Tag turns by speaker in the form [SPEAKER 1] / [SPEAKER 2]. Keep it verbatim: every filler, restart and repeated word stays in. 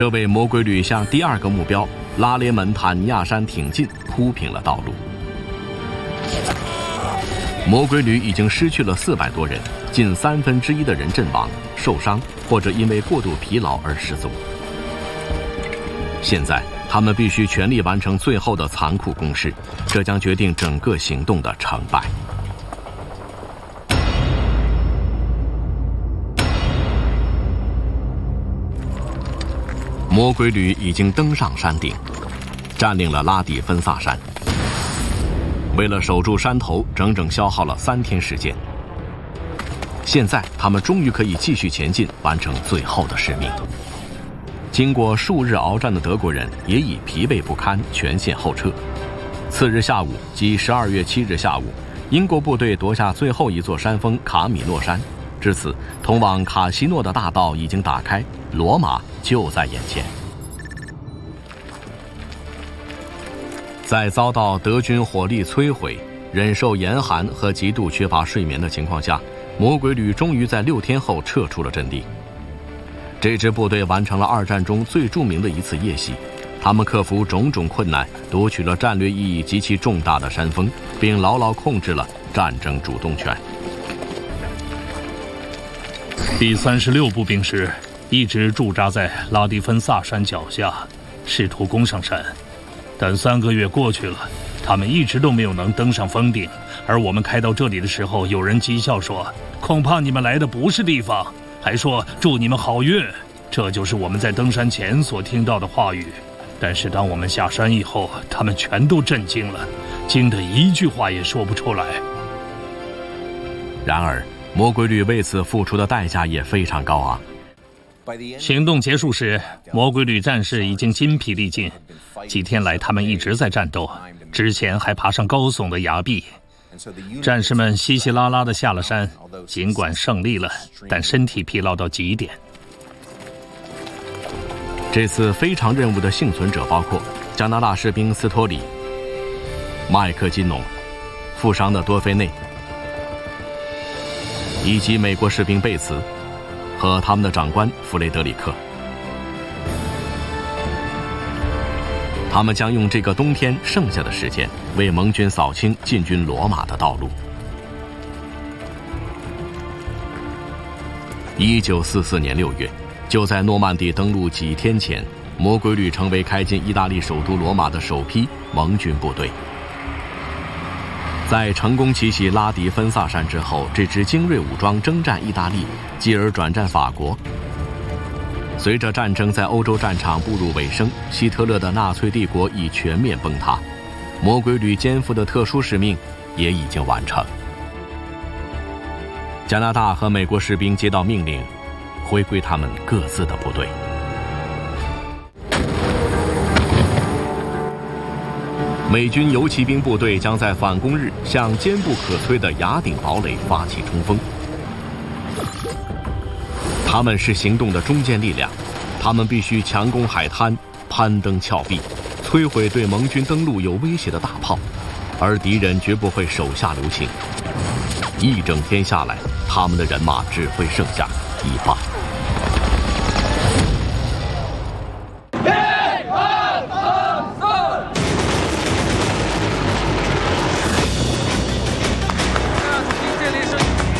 [SPEAKER 1] 这为魔鬼旅向第二个目标拉雷门塔尼亚山挺进铺平了道路。魔鬼旅已经失去了四百多人，近三分之一的人阵亡、受伤或者因为过度疲劳而失踪。现在他们必须全力完成最后的残酷攻势，这将决定整个行动的成败。魔鬼旅已经登上山顶，占领了拉底芬萨山。为了守住山头，整整消耗了三天时间。现在他们终于可以继续前进，完成最后的使命。经过数日鏖战的德国人也已疲惫不堪，全线后撤。次日下午，即十二月七日下午，英国部队夺下最后一座山峰卡米诺山。至此，通往卡西诺的大道已经打开，罗马就在眼前。在遭到德军火力摧毁、忍受严寒和极度缺乏睡眠的情况下，魔鬼旅终于在六天后撤出了阵地。这支部队完成了二战中最著名的一次夜袭，他们克服种种困难，夺取了战略意义极其重大的山峰，并牢牢控制了战争主动权。
[SPEAKER 2] 第三十六步兵师一直驻扎在拉迪芬萨山脚下，试图攻上山，但三个月过去了，他们一直都没有能登上峰顶。而我们开到这里的时候，有人讥笑说：“恐怕你们来的不是地方。”还说祝你们好运，这就是我们在登山前所听到的话语。但是当我们下山以后，他们全都震惊了，惊得一句话也说不出来。
[SPEAKER 1] 然而，魔鬼旅为此付出的代价也非常高昂。
[SPEAKER 2] 行动结束时，魔鬼旅战士已经筋疲力尽。几天来，他们一直在战斗，之前还爬上高耸的崖壁。战士们稀稀拉拉地下了山，尽管胜利了，但身体疲劳到极点。
[SPEAKER 1] 这次非常任务的幸存者包括加拿大士兵斯托里、麦克金农、负伤的多菲内，以及美国士兵贝茨和他们的长官弗雷德里克。他们将用这个冬天剩下的时间，为盟军扫清进军罗马的道路。一九四四年六月，就在诺曼底登陆几天前，魔鬼旅成为开进意大利首都罗马的首批盟军部队。在成功奇袭拉迪芬萨山之后，这支精锐武装征战意大利，继而转战法国。随着战争在欧洲战场步入尾声，希特勒的纳粹帝国已全面崩塌，魔鬼旅肩负的特殊使命也已经完成。加拿大和美国士兵接到命令，回归他们各自的部队。美军游骑兵部队将在反攻日向坚不可摧的崖顶堡垒发起冲锋。他们是行动的中坚力量，他们必须强攻海滩，攀登峭壁，摧毁对盟军登陆有威胁的大炮，而敌人绝不会手下留情。一整天下来，他们的人马只会剩下一半。